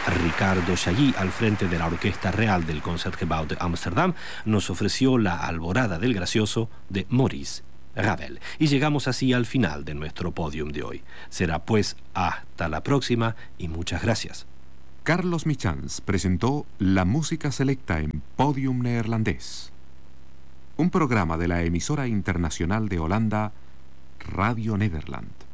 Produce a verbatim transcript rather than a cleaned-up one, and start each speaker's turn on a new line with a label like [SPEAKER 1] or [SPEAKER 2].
[SPEAKER 1] Ricardo Chailly, al frente de la Orquesta Real del Concertgebouw de Ámsterdam, nos ofreció la Alborada del Gracioso de Maurice Ravel. Y llegamos así al final de nuestro podium de hoy. Será pues hasta la próxima y muchas gracias.
[SPEAKER 2] Carlos Michans presentó la música selecta en Podium Neerlandés, un programa de la emisora internacional de Holanda, Radio Nederland.